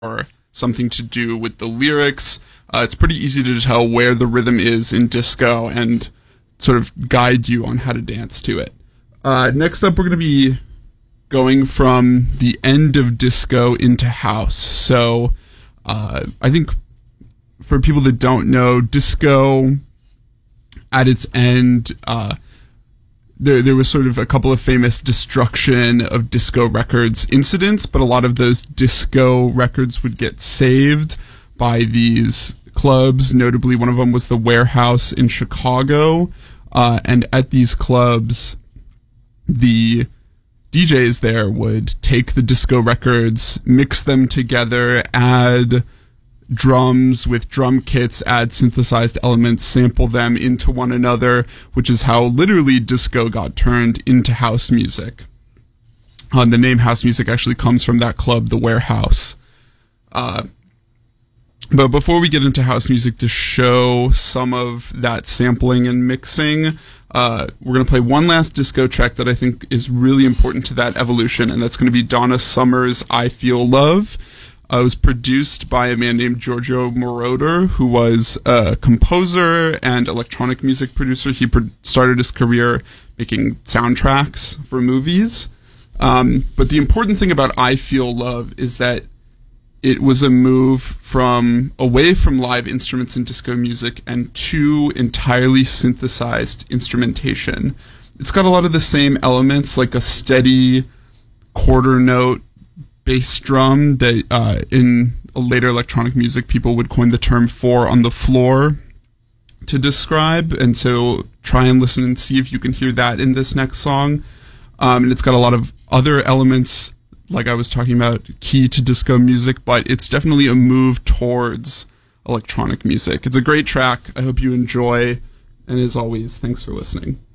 or something to do with the lyrics. It's pretty easy to tell where the rhythm is in disco and sort of guide you on how to dance to it. Next up, we're going to be going from the end of disco into house. So I think for people that don't know, disco at its end, there was sort of a couple of famous destruction of disco records incidents, but a lot of those disco records would get saved by these clubs. Notably, one of them was the Warehouse in Chicago. And at these clubs, the DJs there would take the disco records, mix them together, add drums with drum kits, add synthesized elements, sample them into one another, which is how literally disco got turned into house music. The name house music actually comes from that club, the Warehouse. But before we get into house music, to show some of that sampling and mixing, we're going to play one last disco track that I think is really important to that evolution, and that's going to be Donna Summer's I Feel Love. It was produced by a man named Giorgio Moroder, who was a composer and electronic music producer. He started his career making soundtracks for movies. But the important thing about I Feel Love is that it was a move away from live instruments in disco music and to entirely synthesized instrumentation. It's got a lot of the same elements, like a steady quarter note bass drum that in later electronic music people would coin the term four on the floor to describe. And so try and listen and see if you can hear that in this next song. And it's got a lot of other elements, like I was talking about, key to disco music, but it's definitely a move towards electronic music. It's a great track. I hope you enjoy. And as always, thanks for listening.